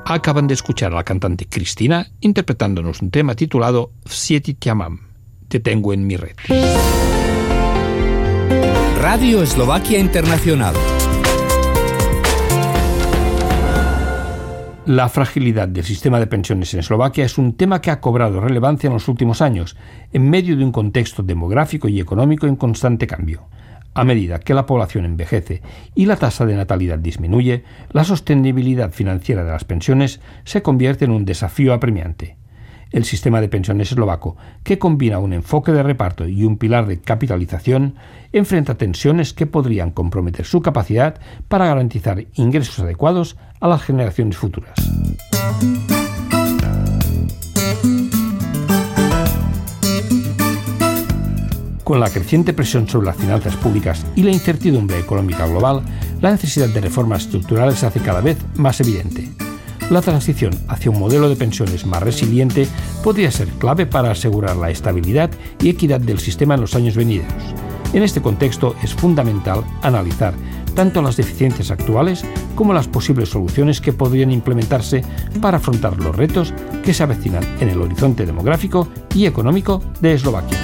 Acaban de escuchar a la cantante Cristina interpretándonos un tema titulado Vsieti te amam, te tengo en mi red. Radio Eslovaquia Internacional. La fragilidad del sistema de pensiones en Eslovaquia es un tema que ha cobrado relevancia en los últimos años, en medio de un contexto demográfico y económico en constante cambio. A medida que la población envejece y la tasa de natalidad disminuye, la sostenibilidad financiera de las pensiones se convierte en un desafío apremiante. El sistema de pensiones eslovaco, que combina un enfoque de reparto y un pilar de capitalización, enfrenta tensiones que podrían comprometer su capacidad para garantizar ingresos adecuados a las generaciones futuras. Con la creciente presión sobre las finanzas públicas y la incertidumbre económica global, la necesidad de reformas estructurales se hace cada vez más evidente. La transición hacia un modelo de pensiones más resiliente podría ser clave para asegurar la estabilidad y equidad del sistema en los años venideros. En este contexto es fundamental analizar tanto las deficiencias actuales como las posibles soluciones que podrían implementarse para afrontar los retos que se avecinan en el horizonte demográfico y económico de Eslovaquia.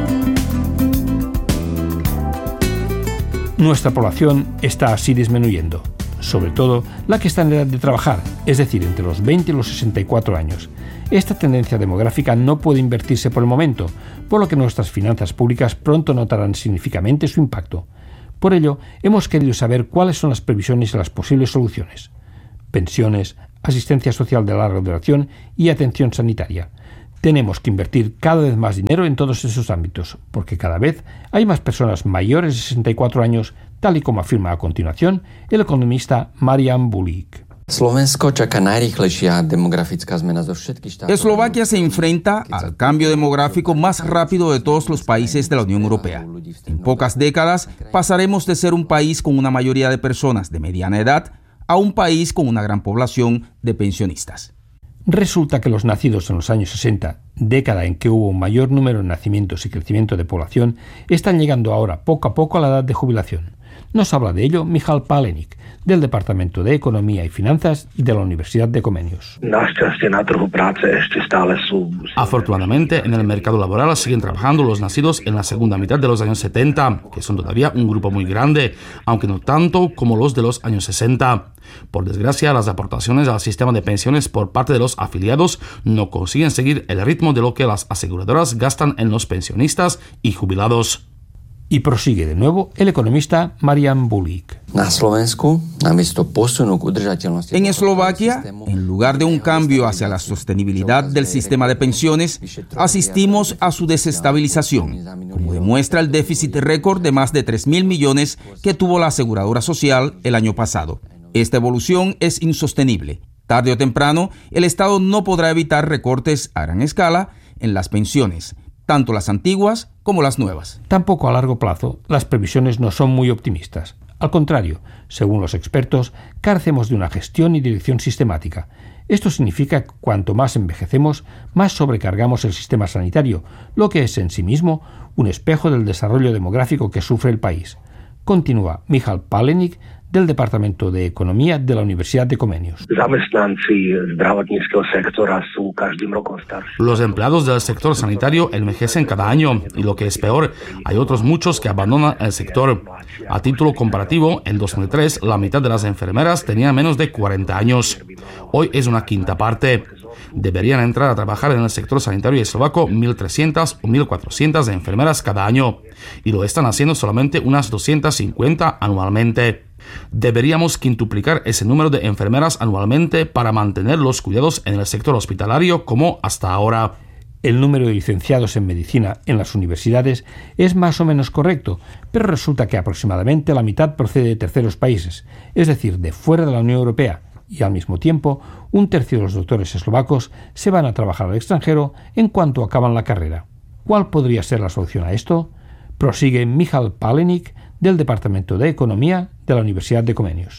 Nuestra población está así disminuyendo, sobre todo la que está en edad de trabajar, es decir, entre los 20 y los 64 años. Esta tendencia demográfica no puede invertirse por el momento, por lo que nuestras finanzas públicas pronto notarán significativamente su impacto. Por ello, hemos querido saber cuáles son las previsiones y las posibles soluciones. Pensiones, asistencia social de larga duración y atención sanitaria. Tenemos que invertir cada vez más dinero en todos esos ámbitos, porque cada vez hay más personas mayores de 64 años, tal y como afirma a continuación el economista Marian Bulík. Eslovaquia se enfrenta al cambio demográfico más rápido de todos los países de la Unión Europea. En pocas décadas pasaremos de ser un país con una mayoría de personas de mediana edad a un país con una gran población de pensionistas. Resulta que los nacidos en los años 60, década en que hubo un mayor número de nacimientos y crecimiento de población, están llegando ahora poco a poco a la edad de jubilación. Nos habla de ello Michal Páleník, del Departamento de Economía y Finanzas de la Universidad de Comenius. Afortunadamente, en el mercado laboral siguen trabajando los nacidos en la segunda mitad de los años 70, que son todavía un grupo muy grande, aunque no tanto como los de los años 60. Por desgracia, las aportaciones al sistema de pensiones por parte de los afiliados no consiguen seguir el ritmo de lo que las aseguradoras gastan en los pensionistas y jubilados. Y prosigue de nuevo el economista Marian Bulík. En Eslovaquia, en lugar de un cambio hacia la sostenibilidad del sistema de pensiones, asistimos a su desestabilización, como demuestra el déficit récord de más de 3.000 millones que tuvo la aseguradora social el año pasado. Esta evolución es insostenible. Tarde o temprano, el Estado no podrá evitar recortes a gran escala en las pensiones, tanto las antiguas como las nuevas. Tampoco a largo plazo, las previsiones no son muy optimistas. Al contrario, según los expertos, carecemos de una gestión y dirección sistemática. Esto significa que cuanto más envejecemos, más sobrecargamos el sistema sanitario, lo que es en sí mismo un espejo del desarrollo demográfico que sufre el país. Continúa Michal Páleník, del Departamento de Economía de la Universidad de Comenius. Los empleados del sector sanitario envejecen cada año y lo que es peor, hay otros muchos que abandonan el sector. A título comparativo, en 2003 la mitad de las enfermeras tenía menos de 40 años. Hoy es una quinta parte. Deberían entrar a trabajar en el sector sanitario eslovaco 1.300 o 1.400 enfermeras cada año y lo están haciendo solamente unas 250 anualmente. Deberíamos quintuplicar ese número de enfermeras anualmente para mantener los cuidados en el sector hospitalario como hasta ahora. El número de licenciados en medicina en las universidades es más o menos correcto, pero resulta que aproximadamente la mitad procede de terceros países, es decir, de fuera de la Unión Europea, y al mismo tiempo un tercio de los doctores eslovacos se van a trabajar al extranjero en cuanto acaban la carrera. ¿Cuál podría ser la solución a esto? Prosigue Michal Páleník, del Departamento de Economía de la Universidad de Comenius.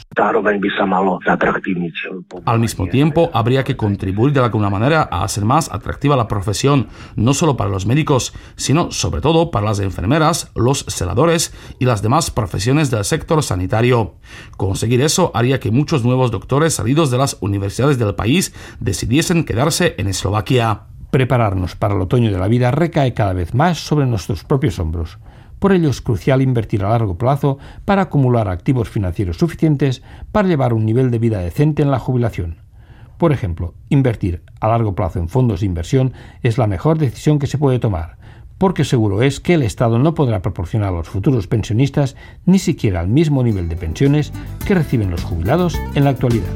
Al mismo tiempo, habría que contribuir de alguna manera a hacer más atractiva la profesión, no solo para los médicos, sino sobre todo para las enfermeras, los celadores y las demás profesiones del sector sanitario. Conseguir eso haría que muchos nuevos doctores salidos de las universidades del país decidiesen quedarse en Eslovaquia. Prepararnos para el otoño de la vida recae cada vez más sobre nuestros propios hombros. Por ello es crucial invertir a largo plazo para acumular activos financieros suficientes para llevar un nivel de vida decente en la jubilación. Por ejemplo, invertir a largo plazo en fondos de inversión es la mejor decisión que se puede tomar, porque seguro es que el Estado no podrá proporcionar a los futuros pensionistas ni siquiera el mismo nivel de pensiones que reciben los jubilados en la actualidad.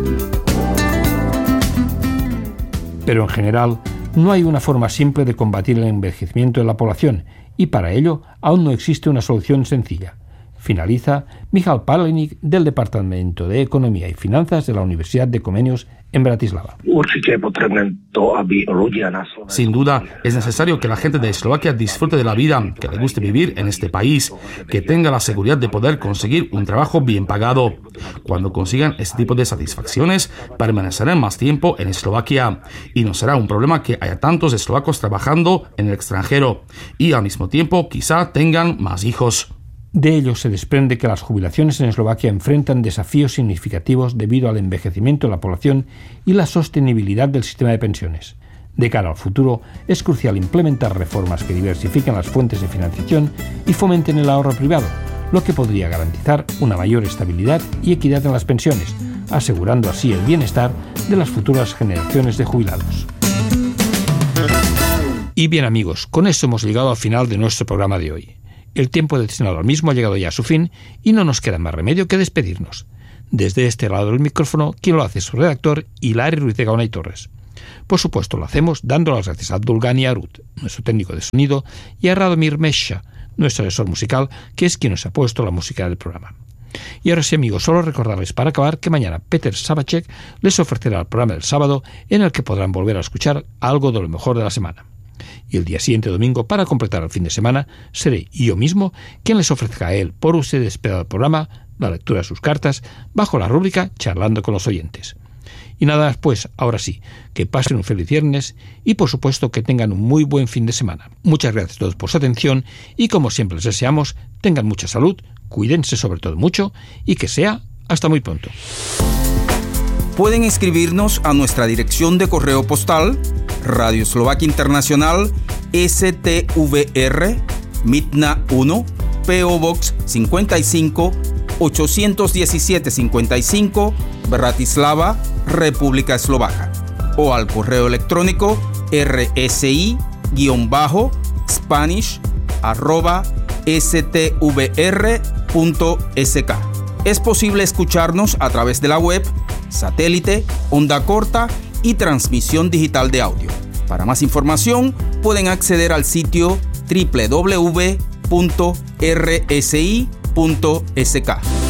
Pero en general, no hay una forma simple de combatir el envejecimiento de la población y para ello aún no existe una solución sencilla. Finaliza Michal Palenik del Departamento de Economía y Finanzas de la Universidad de Comenius en Bratislava. Sin duda, es necesario que la gente de Eslovaquia disfrute de la vida, que le guste vivir en este país, que tenga la seguridad de poder conseguir un trabajo bien pagado. Cuando consigan este tipo de satisfacciones, permanecerán más tiempo en Eslovaquia y no será un problema que haya tantos eslovacos trabajando en el extranjero y al mismo tiempo quizá tengan más hijos. De ello se desprende que las jubilaciones en Eslovaquia enfrentan desafíos significativos debido al envejecimiento de la población y la sostenibilidad del sistema de pensiones. De cara al futuro, es crucial implementar reformas que diversifiquen las fuentes de financiación y fomenten el ahorro privado, lo que podría garantizar una mayor estabilidad y equidad en las pensiones, asegurando así el bienestar de las futuras generaciones de jubilados. Y bien amigos, con esto hemos llegado al final de nuestro programa de hoy. El tiempo destinado al mismo ha llegado ya a su fin y no nos queda más remedio que despedirnos. Desde este lado del micrófono, quien lo hace es su redactor, Hilari Ruiz de Gaona y Torres. Por supuesto, lo hacemos dando las gracias a Abdulgani Arut, nuestro técnico de sonido, y a Radomir Mesha, nuestro asesor musical, que es quien nos ha puesto la música del programa. Y ahora sí, amigos, solo recordarles para acabar que mañana Peter Sabacek les ofrecerá el programa del sábado en el que podrán volver a escuchar algo de lo mejor de la semana. Y el día siguiente, domingo, para completar el fin de semana, seré yo mismo quien les ofrezca a él, por ustedes, el programa, la lectura de sus cartas, bajo la rúbrica Charlando con los oyentes. Y nada más, pues, ahora sí, que pasen un feliz viernes y, por supuesto, que tengan un muy buen fin de semana. Muchas gracias a todos por su atención y, como siempre les deseamos, tengan mucha salud, cuídense sobre todo mucho y que sea hasta muy pronto. Pueden escribirnos a nuestra dirección de correo postal Radio Eslovaquia Internacional STVR Mitna 1 PO Box 55 817 55 Bratislava, República Eslovaca o al correo electrónico rsi-spanish@stvr.sk. Es posible escucharnos a través de la web, satélite, onda corta y transmisión digital de audio. Para más información, pueden acceder al sitio www.rsi.sk.